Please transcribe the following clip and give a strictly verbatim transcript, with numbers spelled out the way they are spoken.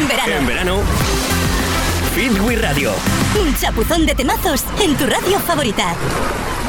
En verano. En verano. Feel We Radio. Un chapuzón de temazos en tu radio favorita.